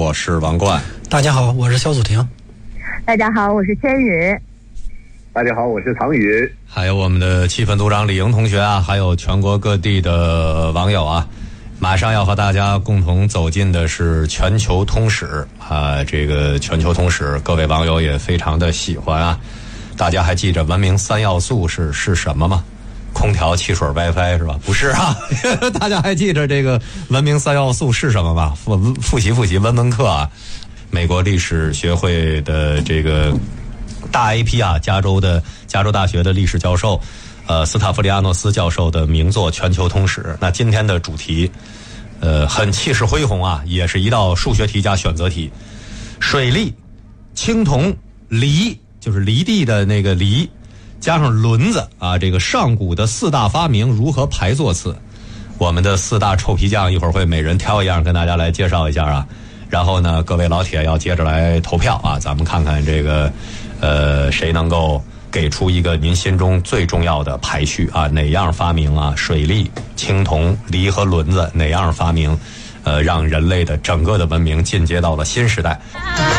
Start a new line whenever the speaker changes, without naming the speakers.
我是王冠。
大家好，我是肖祖婷。
大家好，我是千羽。
大家好，我是唐宇。
还有我们的气氛组长李莹同学啊，还有全国各地的网友啊，马上要和大家共同走进的是全球通史啊。这个全球通史，各位网友也非常的喜欢啊。大家还记着文明三要素是什么吗？空调、汽水、WiFi 是吧？不是啊。大家还记着这个文明三要素是什么吗？复习文课啊。美国历史学会的这个大 AP 啊，加州大学的历史教授斯塔夫里亚诺斯教授的名作《全球通史》。那今天的主题很气势恢宏啊，也是一道数学题加选择题。水力、青铜、锂，就是离地的那个锂，加上轮子啊，这个上古的四大发明如何排座次？我们的四大臭皮匠一会儿会每人挑一样跟大家来介绍一下啊。然后呢，各位老铁要接着来投票啊，咱们看看这个谁能够给出一个您心中最重要的排序啊？哪样发明啊？水力、青铜、锂和轮子哪样发明让人类的整个的文明进阶到了新时代？